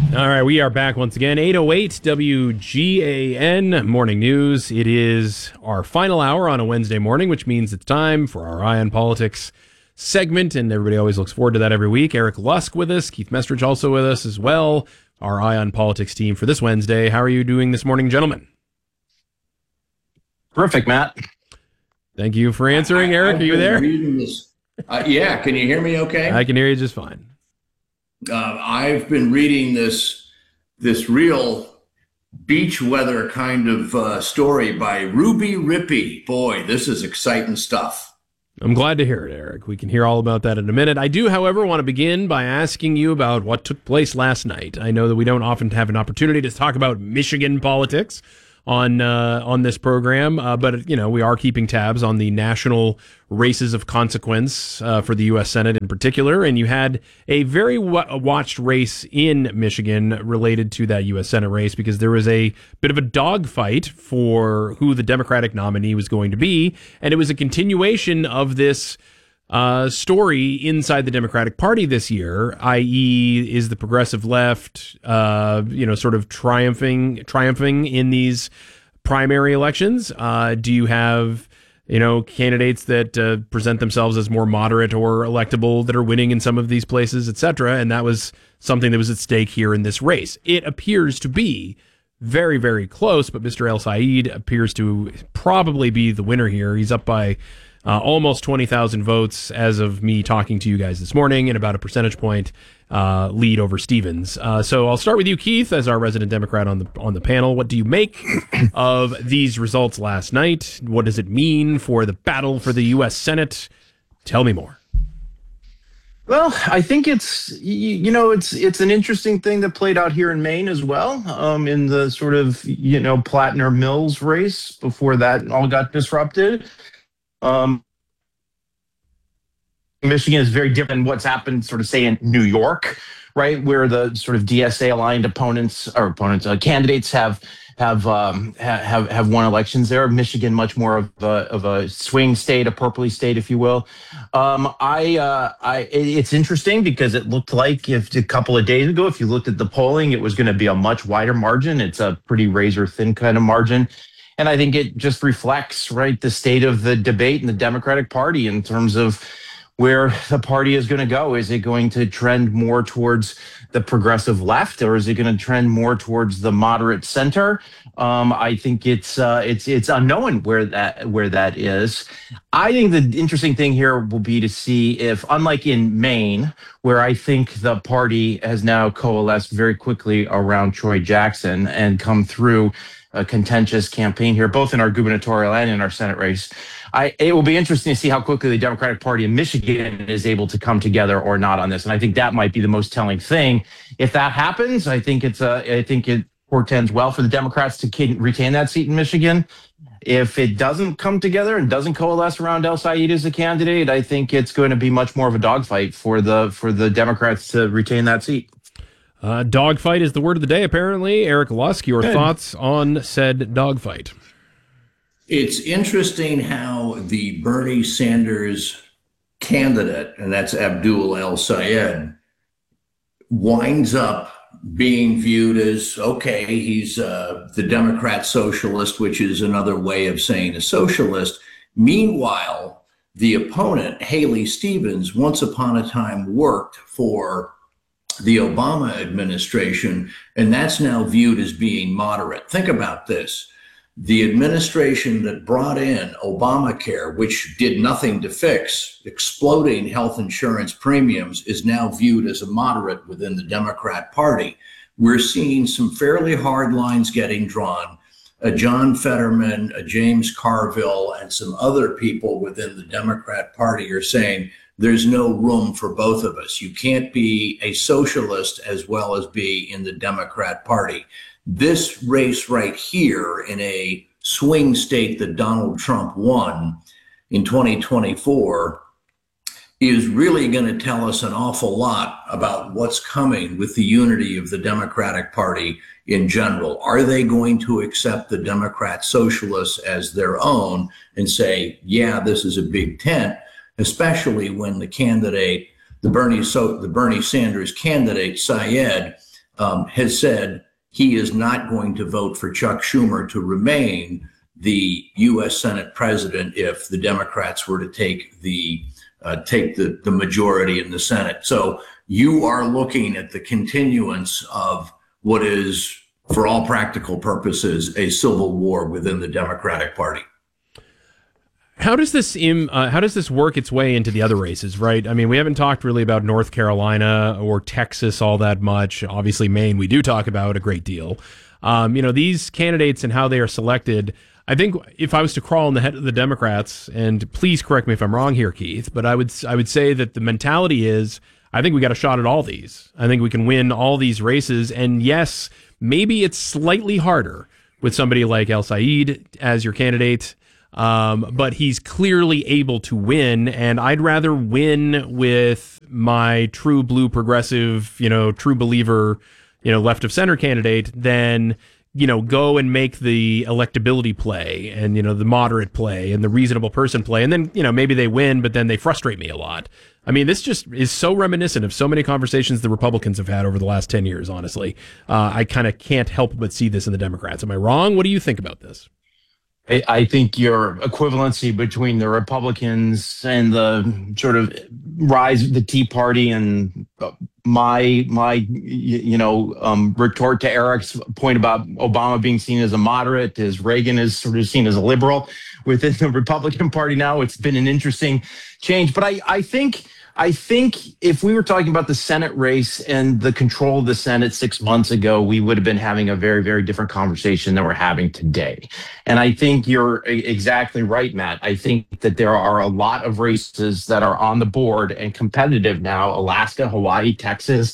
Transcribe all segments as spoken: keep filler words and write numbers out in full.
All right, we are back once again. eight oh eight W G A N Morning News. It is our final hour on a Wednesday morning, which means it's time for our Eye on Politics segment, and everybody always looks forward to that every week. Eric Lusk with us, Keith Mestridge also with us as well, our Eye on Politics team for this Wednesday. How are you doing this morning, gentlemen? Perfect, Matt. Thank you for answering, I, Eric. I've are you there? This. Uh, yeah, can you hear me okay? I can hear you just fine. Uh, I've been reading this this real beach weather kind of uh, story by Ruby Rippey. Boy, this is exciting stuff. I'm glad to hear it, Eric. We can hear all about that in a minute. I do, however, want to begin by asking you about what took place last night. I know that we don't often have an opportunity to talk about Michigan politics on uh, on this program, uh, but you know we are keeping tabs on the national races of consequence uh, for the U S Senate in particular, and you had a very w- watched race in Michigan related to that U S Senate race because there was a bit of a dogfight for who the Democratic nominee was going to be, and it was a continuation of this Uh, story inside the Democratic Party this year, that is, is the progressive left, uh, you know, sort of triumphing, triumphing in these primary elections? Uh, do you have, you know, candidates that uh, present themselves as more moderate or electable that are winning in some of these places, et cetera? And that was something that was at stake here in this race. It appears to be very, very close, but Mister El Sayed appears to probably be the winner here. He's up by Uh, almost twenty thousand votes as of me talking to you guys this morning, and about a percentage point uh, lead over Stevens. Uh, so I'll start with you, Keith, as our resident Democrat on the on the panel. What do you make of these results last night? What does it mean for the battle for the U S Senate? Tell me more. Well, I think it's, you know, it's it's an interesting thing that played out here in Maine as well, um, in the sort of, you know, Plattner Mills race before that all got disrupted. Um, Michigan is very different than what's happened, sort of, say, in New York, right, where the sort of D S A aligned opponents or opponents uh, candidates have have um, have have won elections there. Michigan, much more of a, of a swing state, a purpley state, if you will. Um, I, uh, I, it's interesting because it looked like if a couple of days ago, if you looked at the polling, it was going to be a much wider margin. It's a pretty razor thin kind of margin. And I think it just reflects, right, the state of the debate in the Democratic Party in terms of where the party is going to go. Is it going to trend more towards the progressive left, or is it going to trend more towards the moderate center? Um, I think it's uh, it's it's unknown where that where that is. I think the interesting thing here will be to see if, unlike in Maine, where I think the party has now coalesced very quickly around Troy Jackson and come through a contentious campaign here, both in our gubernatorial and in our Senate race. I, it will be interesting to see how quickly the Democratic Party in Michigan is able to come together or not on this. And I think that might be the most telling thing. If that happens, I think it's a, I think it portends well for the Democrats to retain that seat in Michigan. If it doesn't come together and doesn't coalesce around El Sayed as a candidate, I think it's going to be much more of a dogfight for the for the Democrats to retain that seat. Uh, dogfight is the word of the day, apparently. Eric Lusk, your Good. thoughts on said dogfight? It's interesting how the Bernie Sanders candidate, and that's Abdul El Sayed, winds up being viewed as, okay, he's uh, the Democrat socialist, which is another way of saying a socialist. Meanwhile, the opponent, Haley Stevens, once upon a time worked for the Obama administration, and that's now viewed as being moderate. Think about this. The administration that brought in Obamacare, which did nothing to fix exploding health insurance premiums, is now viewed as a moderate within the Democrat Party. We're seeing some fairly hard lines getting drawn. A John Fetterman, a James Carville, and some other people within the Democrat Party are saying there's no room for both of us. You can't be a socialist as well as be in the Democrat Party. This race right here in a swing state that Donald Trump won in twenty twenty-four is really going to tell us an awful lot about what's coming with the unity of the Democratic Party in general. Are they going to accept the Democrat socialists as their own and say, yeah, this is a big tent, especially when the candidate, the Bernie, so the Bernie Sanders candidate, Syed, um, has said he is not going to vote for Chuck Schumer to remain the U S Senate president if the Democrats were to take the uh, take the, the majority in the Senate. So you are looking at the continuance of what is, for all practical purposes, a civil war within the Democratic Party. How does this Im, uh, how does this work its way into the other races, right? I mean, we haven't talked really about North Carolina or Texas all that much. Obviously, Maine we do talk about a great deal. Um, you know, these candidates and how they are selected, I think if I was to crawl in the head of the Democrats, and please correct me if I'm wrong here, Keith, but I would I would say that the mentality is, I think we got a shot at all these. I think we can win all these races. And yes, maybe it's slightly harder with somebody like El Sayed as your candidate. Um, but he's clearly able to win, and I'd rather win with my true blue progressive, you know, true believer, you know, left of center candidate than, you know, go and make the electability play and, you know, the moderate play and the reasonable person play. And then, you know, maybe they win, but then they frustrate me a lot. I mean, this just is so reminiscent of so many conversations the Republicans have had over the last ten years, honestly. Uh, I kind of can't help but see this in the Democrats. Am I wrong? What do you think about this? I think your equivalency between the Republicans and the sort of rise of the Tea Party and my, my, you know, um, retort to Eric's point about Obama being seen as a moderate, as Reagan is sort of seen as a liberal within the Republican Party now. It's been an interesting change. But I, I think... I think if we were talking about the Senate race and the control of the Senate six months ago, we would have been having a very, very different conversation than we're having today. And I think you're exactly right, Matt. I think that there are a lot of races that are on the board and competitive now, Alaska, Hawaii, Texas,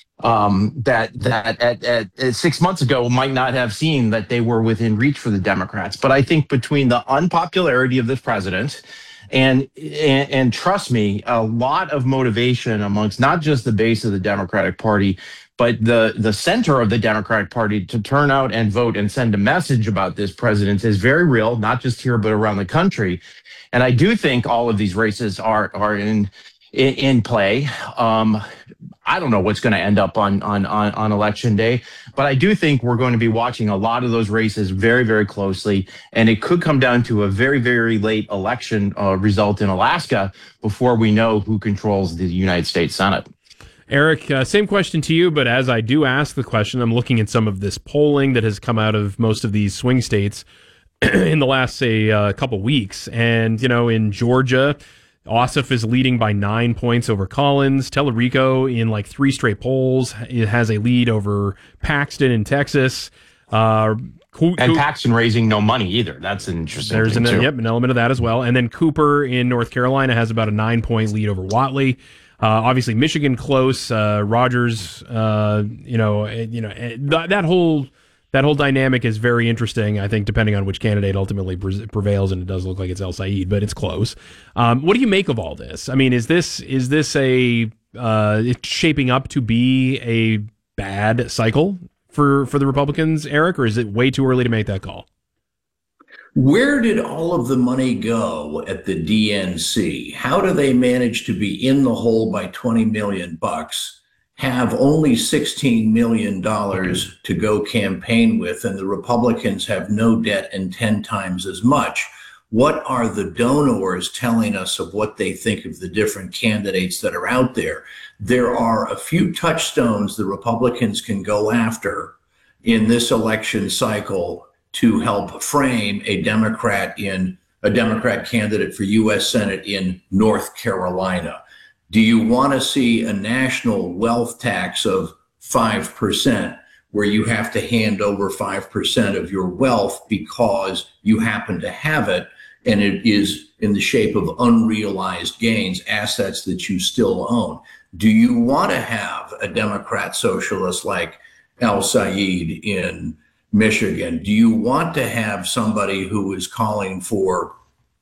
um, that that at, at, at six months ago might not have seen that they were within reach for the Democrats. But I think between the unpopularity of this president And, and and trust me, a lot of motivation amongst not just the base of the Democratic Party, but the, the center of the Democratic Party to turn out and vote and send a message about this president is very real, not just here, but around the country. And I do think all of these races are are in in, in play. Um, I don't know what's going to end up on, on, on, on election day, but I do think we're going to be watching a lot of those races very, very closely. And it could come down to a very, very late election uh, result in Alaska before we know who controls the United States Senate. Eric, uh, same question to you, but as I do ask the question, I'm looking at some of this polling that has come out of most of these swing states in the last, say, uh, couple weeks. And, you know, in Georgia, Ossoff is leading by nine points over Collins. Tellerico, in like three straight polls, it has a lead over Paxton in Texas. Uh, Co- and Co- Paxton raising no money either. That's an interesting There's thing an, too. Yep, an element of that as well. And then Cooper in North Carolina has about a nine-point lead over Whatley. Uh, obviously, Michigan close. Uh, Rogers, uh, you know, you know th- that whole that whole dynamic is very interesting. I think depending on which candidate ultimately pre- prevails, and it does look like it's El Sayed, but it's close. Um, what do you make of all this? I mean, is this is this a uh, it's shaping up to be a bad cycle for for the Republicans, Eric, or is it way too early to make that call? Where did all of the money go at the D N C? How do they manage to be in the hole by twenty million bucks, have only sixteen million dollars to go campaign with, and the Republicans have no debt and ten times as much? What are the donors telling us of what they think of the different candidates that are out there? There are a few touchstones the Republicans can go after in this election cycle to help frame a Democrat in a Democrat candidate for U S Senate in North Carolina. Do you want to see a national wealth tax of five percent where you have to hand over five percent of your wealth because you happen to have it, and it is in the shape of unrealized gains, assets that you still own? Do you want to have a Democrat socialist like El Sayed in Michigan? Do you want to have somebody who is calling for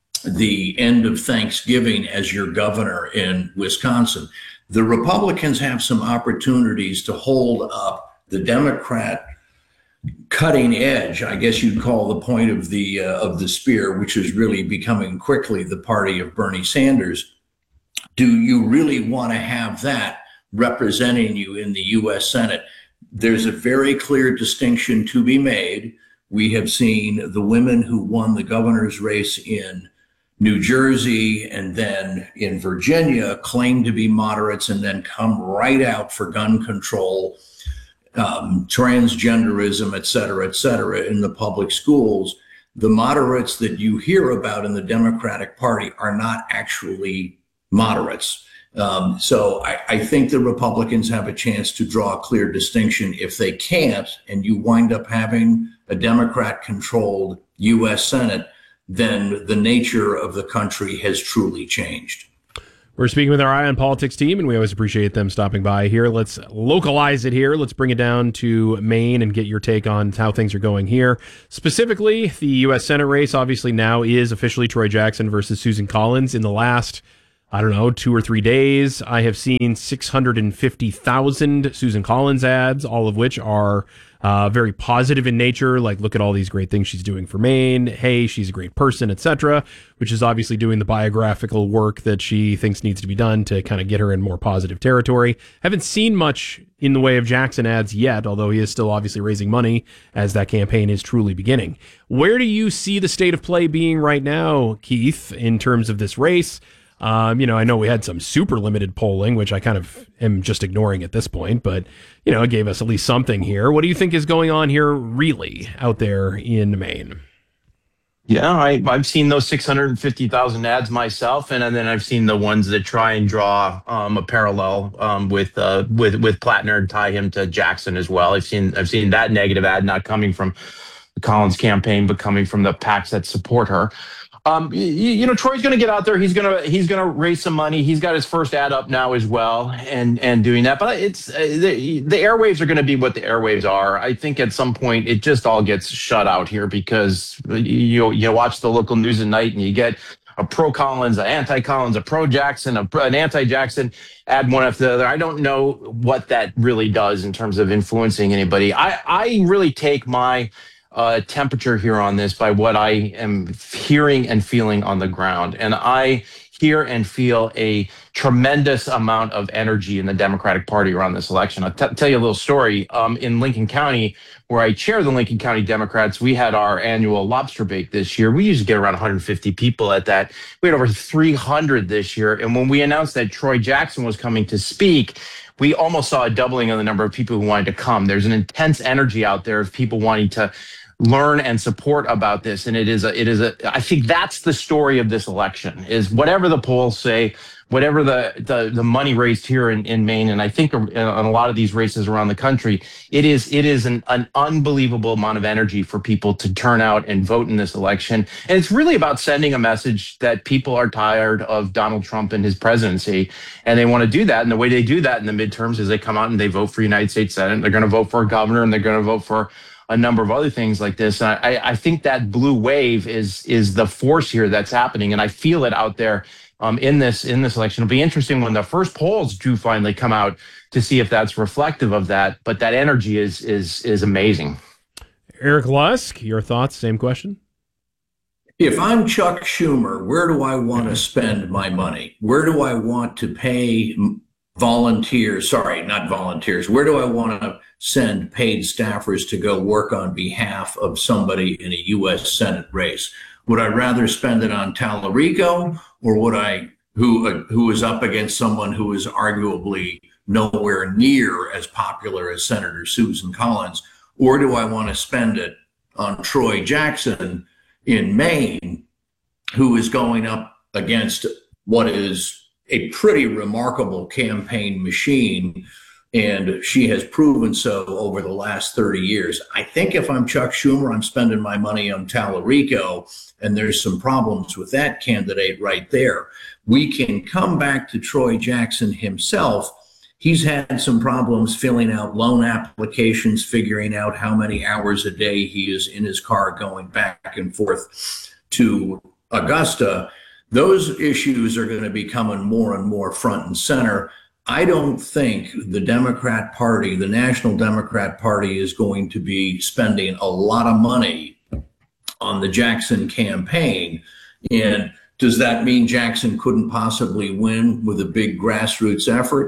the end of Thanksgiving as your governor in Wisconsin? The Republicans have some opportunities to hold up the Democrat cutting edge, I guess you'd call the point of the uh, of the spear, which is really becoming quickly the party of Bernie Sanders. Do you really want to have that representing you in the U S Senate? there's a very clear distinction to be made. We have seen the women who won the governor's race in New Jersey and then in Virginia claim to be moderates and then come right out for gun control, um, transgenderism, et cetera, et cetera, in the public schools. The moderates that you hear about in the Democratic Party are not actually moderates. Um, so I, I think the Republicans have a chance to draw a clear distinction. If they can't, and you wind up having a Democrat-controlled U S Senate, then the nature of the country has truly changed. We're speaking with our Eye on Politics team, and we always appreciate them stopping by here. Let's localize it here. Let's bring it down to Maine and get your take on how things are going here. Specifically, the U S Senate race obviously now is officially Troy Jackson versus Susan Collins. In the last, I don't know, two or three days, I have seen six hundred fifty thousand Susan Collins ads, all of which are uh, very positive in nature. Like, look at all these great things she's doing for Maine. Hey, she's a great person, et cetera, which is obviously doing the biographical work that she thinks needs to be done to kind of get her in more positive territory. Haven't seen much in the way of Jackson ads yet, although he is still obviously raising money as that campaign is truly beginning. Where do you see the state of play being right now, Keith, in terms of this race? Um, you know, I know we had some super limited polling, which I kind of am just ignoring at this point, but, you know, it gave us at least something here. What do you think is going on here really out there in Maine? Yeah, I, I've seen those six hundred fifty thousand ads myself, and, and then I've seen the ones that try and draw um, a parallel um, with uh, with with Plattner and tie him to Jackson as well. I've seen I've seen that negative ad not coming from the Collins campaign, but coming from the PACs that support her. Um, you, you know, Troy's going to get out there. He's going to he's going to raise some money. He's got his first ad up now as well, and and doing that. But it's uh, the, the airwaves are going to be what the airwaves are. I think at some point it just all gets shut out here because you you watch the local news at night and you get a pro Collins, an anti Collins, a pro Jackson, a, an anti Jackson ad one after the other. I don't know what that really does in terms of influencing anybody. I I really take my Uh, temperature here on this by what I am hearing and feeling on the ground. And I hear and feel a tremendous amount of energy in the Democratic Party around this election. I'll t- tell you a little story. Um, in Lincoln County, where I chair the Lincoln County Democrats, we had our annual lobster bake this year. We used to get around one hundred fifty people at that. We had over three hundred this year. And when we announced that Troy Jackson was coming to speak, we almost saw a doubling of the number of people who wanted to come. There's an intense energy out there of people wanting to learn and support about this. And it is a, it is a, I think that's the story of this election is whatever the polls say, whatever the, the, the money raised here in, in Maine. And I think on a lot of these races around the country, it is, it is an, an unbelievable amount of energy for people to turn out and vote in this election. And it's really about sending a message that people are tired of Donald Trump and his presidency. And they want to do that. And the way they do that in the midterms is they come out and they vote for United States Senate. They're going to vote for a governor and they're going to vote for a number of other things like this. And I, I think that blue wave is is the force here that's happening, and I feel it out there um, in this in this election. It'll be interesting when the first polls do finally come out to see if that's reflective of that. But that energy is is is amazing. Eric Lusk, your thoughts? Same question. If I'm Chuck Schumer, where do I want to spend my money? Where do I want to pay volunteers? Sorry, not volunteers. Where do I want to send paid staffers to go work on behalf of somebody in a U S Senate race? Would I rather spend it on Tallarico, or would I, who uh, who is up against someone who is arguably nowhere near as popular as Senator Susan Collins, or do I want to spend it on Troy Jackson in Maine, who is going up against what is a pretty remarkable campaign machine, and she has proven so over the last thirty years. I think if I'm Chuck Schumer, I'm spending my money on Tallarico, and there's some problems with that candidate right there. We can come back to Troy Jackson himself. He's had some problems filling out loan applications, figuring out how many hours a day he is in his car going back and forth to Augusta. Those issues are going to be coming more and more front and center. I don't think the Democrat Party, the National Democrat Party, is going to be spending a lot of money on the Jackson campaign. And does that mean Jackson couldn't possibly win with a big grassroots effort?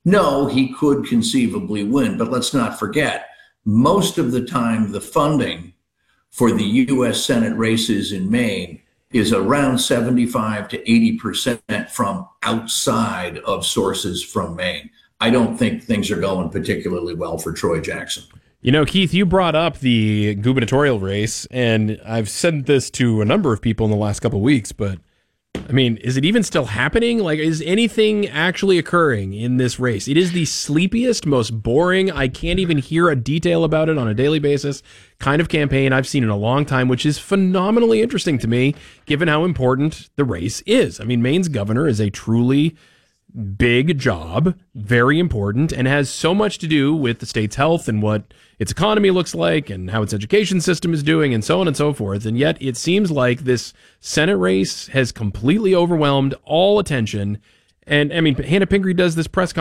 No, he could conceivably win, but let's not forget, most of the time, the funding for the U S Senate races in Maine is around seventy-five to eighty percent from outside of sources from Maine. I don't think things are going particularly well for Troy Jackson. You know, Keith, you brought up the gubernatorial race, and I've said this to a number of people in the last couple of weeks, but I mean, is it even still happening? Like, is anything actually occurring in this race? It is the sleepiest, most boring, I can't even hear a detail about it on a daily basis kind of campaign I've seen in a long time, which is phenomenally interesting to me, given how important the race is. I mean, Maine's governor is a truly big job, very important, and has so much to do with the state's health and what its economy looks like and how its education system is doing and so on and so forth. And yet it seems like this Senate race has completely overwhelmed all attention. And I mean, Hannah Pingree does this press conference